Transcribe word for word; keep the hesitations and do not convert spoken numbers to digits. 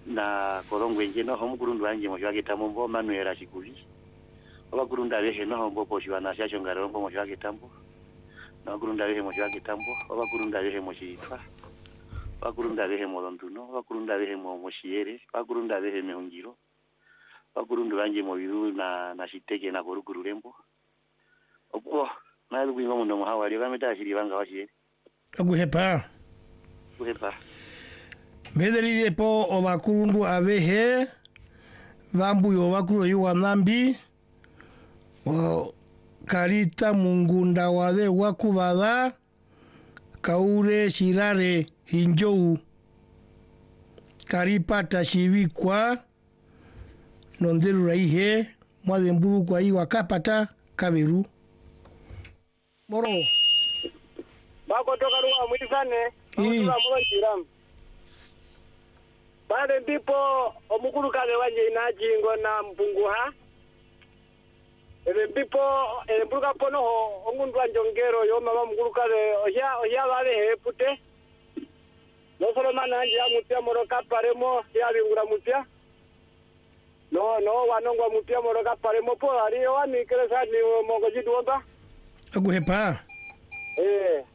na kolongwe njeno homu kurundu wanje mo shwake tambo Manuel Ashikuli oba kurunda behe no hombo po shwana sha chongaro mo shwake tambo na kurunda behe mo shwake tambo oba kurunda behe mo shifa oba kurunda behe mo londuno oba kurunda behe mo moshiere oba kurunda behe me ungiro oba kurunda wanje mo biru na na shiteke na korukuru rembo opo na lugu ngo mundo mo hawali bameta shiri banga washiere aguhepa aguhepa Mederire po obakurundu abehe vambu yobakuru yuwanambi o karita mungunda wade wakubada kaure shirare hinjou karipata shibikwa nonderu raihe mwademburu kwa iwa kapata kaberu moro bako toka ruwa mwizane mwizane mwizane Bale ndipo omukuru kale wanje inajingo na mpunguha Ele ndipo ele mburuka pono ho ongundu wanjongero yo mama mukuru kale oya oya bale hepute No solo mananje ya mutia moroka paremo ya bingura mutia No no wanongwa mutia moroka paremo po ari wani kele sa ni mogoji duomba Aguhepa Eh